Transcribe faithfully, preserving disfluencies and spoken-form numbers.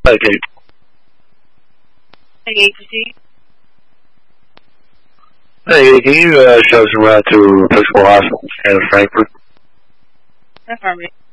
Okay. Hey, proceed. Hey, can you uh, show some route to Episcopal Hospital in Frankfurt? Affirmative.